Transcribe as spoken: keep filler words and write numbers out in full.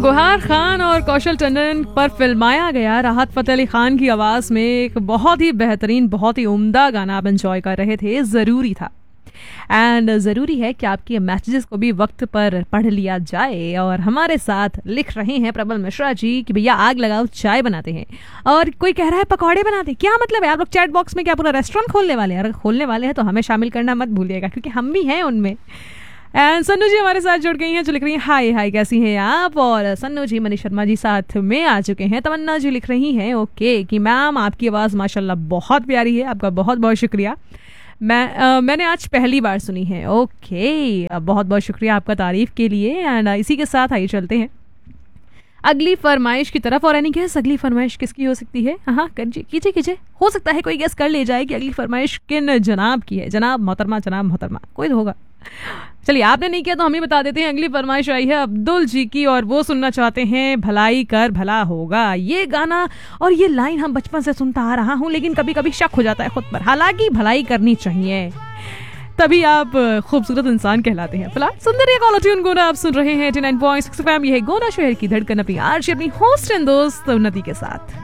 गुहार खान और कौशल टंडन पर फिल्माया गया राहत फतेह अली खान की आवाज में एक बहुत ही बेहतरीन, बहुत ही उम्दा गाना आप एंजॉय कर रहे थे। ज़रूरी था एंड ज़रूरी है कि आपके मैसेजेस को भी वक्त पर पढ़ लिया जाए। और हमारे साथ लिख रहे हैं प्रबल मिश्रा जी कि भैया आग लगाओ चाय बनाते हैं, और कोई कह रहा है पकौड़े बनाते हैं। क्या मतलब है? आप लोग चैट बॉक्स में क्या पूरा रेस्टोरेंट खोलने वाले हैं? अगर खोलने वाले हैं तो हमें शामिल करना मत भूलिएगा, क्योंकि हम भी हैं उनमें। एंड सन्नू जी हमारे साथ जुड़ गई हैं, जो लिख रही हैं हाय हाय कैसी हैं आप। और सन्नू जी, मनीष शर्मा जी साथ में आ चुके हैं। तमन्ना जी लिख रही हैं ओके कि मैम आपकी आवाज़ माशाल्लाह बहुत प्यारी है, आपका बहुत बहुत शुक्रिया। मैं आ, मैंने आज पहली बार सुनी है। ओके, बहुत बहुत शुक्रिया आपका तारीफ के लिए। एंड इसी के साथ आइए चलते हैं अगली फरमाइश की तरफ। और एनी गेस अगली फरमाइश किसकी हो सकती है? हाँ कीजिए कीजिए कीजिए, हो सकता है कोई गेस कर ले जाए कि अगली फरमाइश किन जनाब की है। जनाब मोहतरमा, जनाब मोहतरमा, कोई तो होगा। चलिए, आपने नहीं किया तो हम ही बता देते हैं। अगली फरमाइश आई है अब्दुल जी की, और वो सुनना चाहते हैं भलाई कर भला होगा। ये गाना और ये लाइन हम बचपन से सुनता आ रहा हूँ, लेकिन कभी कभी शक हो जाता है खुद पर। हालांकि भलाई करनी चाहिए, तभी आप खूबसूरत इंसान कहलाते हैं। फिलहाल सुंदर एक ऑलो ट्यून गोना आप सुन रहे हैं eighty nine point six F M. ये है गोना शहर की धड़कन, अपनी आरजे, अपनी होस्ट एंड दोस्त उन्नति के साथ।